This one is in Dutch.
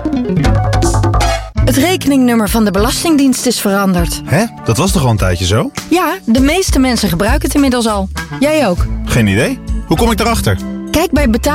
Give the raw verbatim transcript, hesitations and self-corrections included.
Het rekeningnummer van de Belastingdienst is veranderd. Hè? Dat was toch al een tijdje zo? Ja, de meeste mensen gebruiken het inmiddels al. Jij ook. Geen idee. Hoe kom ik daarachter? Kijk bij betaal